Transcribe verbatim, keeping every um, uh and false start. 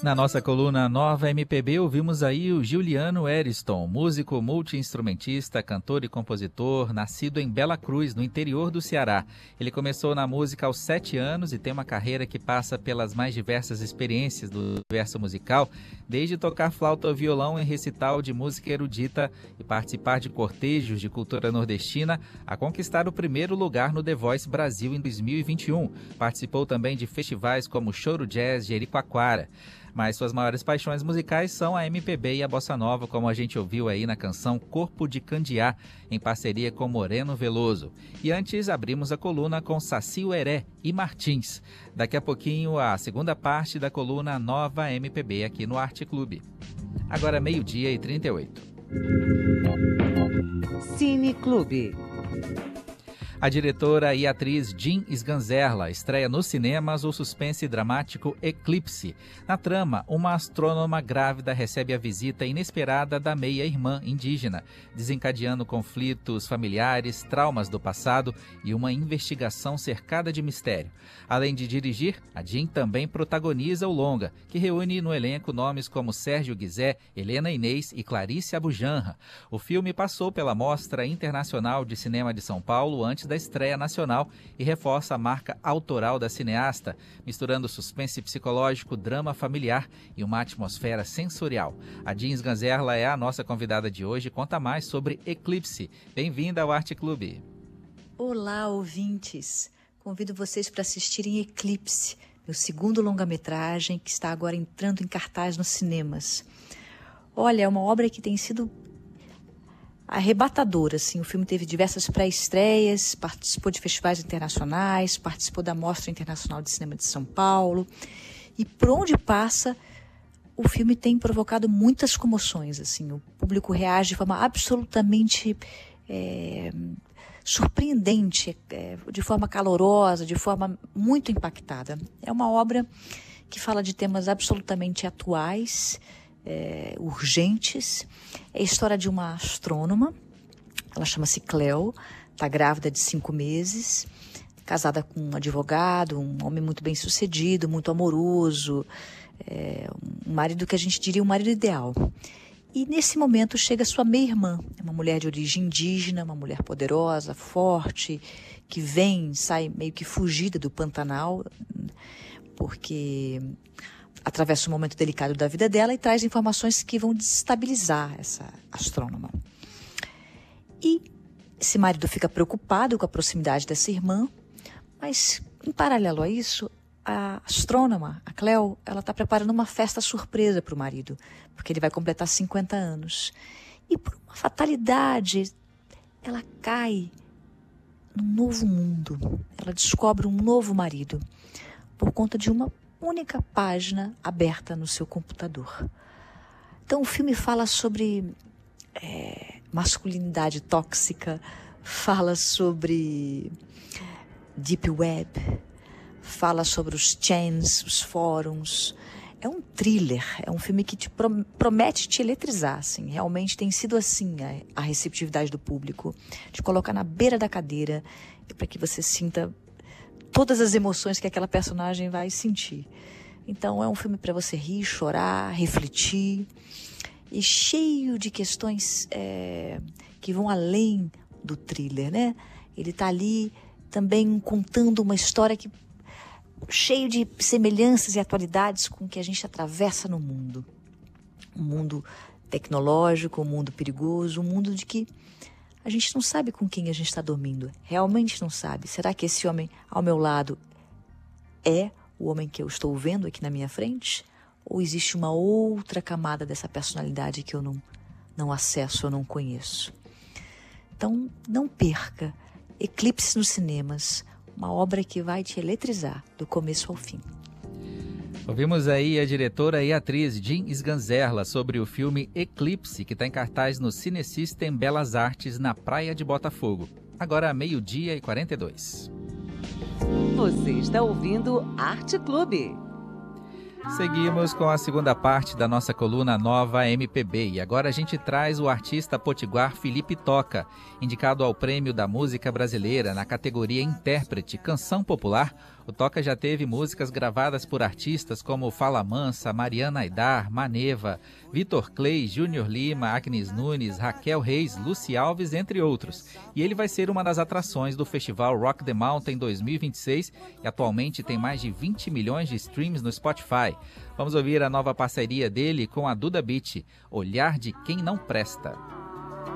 Na nossa coluna Nova M P B, ouvimos aí o Juliano Eriston, músico multi-instrumentista, cantor e compositor, nascido em Bela Cruz, no interior do Ceará. Ele começou na música aos sete anos e tem uma carreira que passa pelas mais diversas experiências do universo musical, desde tocar flauta ou violão em recital de música erudita e participar de cortejos de cultura nordestina, a conquistar o primeiro lugar no The Voice Brasil em dois mil e vinte e um. Participou também de festivais como Choro Jazz Jericoacoara. Mas suas maiores paixões musicais são a M P B e a bossa nova, como a gente ouviu aí na canção Corpo de Candiá, em parceria com Moreno Veloso. E antes abrimos a coluna com Saci Ueré e Martins. Daqui a pouquinho a segunda parte da coluna Nova M P B aqui no Arte Clube. Agora meio-dia e trinta e oito. Cine Clube. A diretora e atriz Jean Sganzerla estreia nos cinemas o suspense dramático Eclipse. Na trama, uma astrônoma grávida recebe a visita inesperada da meia-irmã indígena, desencadeando conflitos familiares, traumas do passado e uma investigação cercada de mistério. Além de dirigir, a Jean também protagoniza o longa, que reúne no elenco nomes como Sérgio Guizé, Helena Inês e Clarice Abujanra. O filme passou pela Mostra Internacional de Cinema de São Paulo antes da estreia nacional e reforça a marca autoral da cineasta, misturando suspense psicológico, drama familiar e uma atmosfera sensorial. A Jean Sganzerla é a nossa convidada de hoje e conta mais sobre Eclipse. Bem-vinda ao Arte Clube. Olá, ouvintes. Convido vocês para assistirem Eclipse, meu segundo longa-metragem que está agora entrando em cartaz nos cinemas. Olha, é uma obra que tem sido arrebatadora, assim. O filme teve diversas pré-estreias, participou de festivais internacionais, participou da Mostra Internacional de Cinema de São Paulo. E por onde passa, o filme tem provocado muitas comoções, assim. O público reage de forma absolutamente é, surpreendente, é, de forma calorosa, de forma muito impactada. É uma obra que fala de temas absolutamente atuais, É, urgentes. É a história de uma astrônoma, ela chama-se Cleo, está grávida de cinco meses, casada com um advogado, um homem muito bem sucedido, muito amoroso, é, um marido que a gente diria um marido ideal. E nesse momento chega sua meia-irmã, uma mulher de origem indígena, uma mulher poderosa, forte, que vem, sai meio que fugida do Pantanal, porque atravessa um momento delicado da vida dela e traz informações que vão desestabilizar essa astrônoma. E esse marido fica preocupado com a proximidade dessa irmã, mas, em paralelo a isso, a astrônoma, a Cleo, ela está preparando uma festa surpresa para o marido, porque ele vai completar cinquenta anos. E por uma fatalidade, ela cai num novo mundo. Ela descobre um novo marido por conta de uma única página aberta no seu computador. Então o filme fala sobre é, masculinidade tóxica, fala sobre deep web, fala sobre os chains, os fóruns. É um thriller, é um filme que te prom- promete te eletrizar, assim. Realmente tem sido assim a, a receptividade do público, te colocar na beira da cadeira para que você sinta todas as emoções que aquela personagem vai sentir. Então é um filme para você rir, chorar, refletir, e cheio de questões é, que vão além do thriller, né? Ele está ali também contando uma história que cheio de semelhanças e atualidades com o que a gente atravessa no mundo. Um mundo tecnológico, um mundo perigoso, um mundo de que a gente não sabe com quem a gente está dormindo. Realmente não sabe. Será que esse homem ao meu lado é o homem que eu estou vendo aqui na minha frente? Ou existe uma outra camada dessa personalidade que eu não, não acesso, eu não conheço? Então, não perca Eclipse nos cinemas, uma obra que vai te eletrizar do começo ao fim. Ouvimos aí a diretora e atriz Jean Sganzerla sobre o filme Eclipse, que está em cartaz no Cinesystem Belas Artes, na Praia de Botafogo. Agora, meio-dia e quarenta e dois. Você está ouvindo Arte Clube. Seguimos com a segunda parte da nossa coluna Nova M P B e agora a gente traz o artista potiguar Felipe Toca, indicado ao Prêmio da Música Brasileira na categoria Intérprete Canção Popular. O Toca já teve músicas gravadas por artistas como Fala Mansa, Mariana Aidar, Maneva, Vitor Clay, Júnior Lima, Agnes Nunes, Raquel Reis, Luci Alves, entre outros. E ele vai ser uma das atrações do festival Rock the Mountain dois mil e vinte e seis e atualmente tem mais de vinte milhões de streams no Spotify. Vamos ouvir a nova parceria dele com a Duda Beat, Olhar de Quem Não Presta.